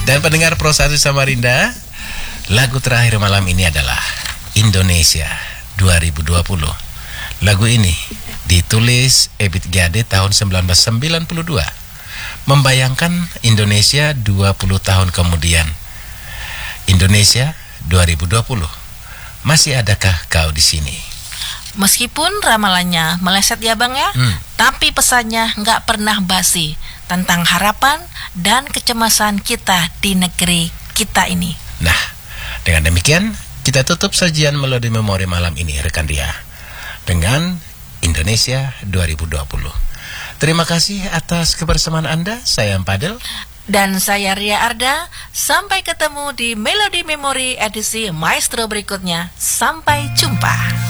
Dan pendengar Pro 1 Samarinda, lagu terakhir malam ini adalah Indonesia 2020. Lagu ini ditulis Ebit G.Ade tahun 1992, membayangkan Indonesia 20 tahun kemudian. Indonesia 2020, masih adakah kau di sini? Meskipun ramalannya meleset ya Bang ya, tapi pesannya nggak pernah basi tentang harapan dan kecemasan kita di negeri kita ini. Nah, dengan demikian kita tutup sajian Melodi Memori malam ini rekan dia dengan Indonesia 2020. Terima kasih atas kebersamaan Anda. Saya Empadel dan saya Ria Arda. Sampai ketemu di Melodi Memori edisi Maestro berikutnya. Sampai jumpa.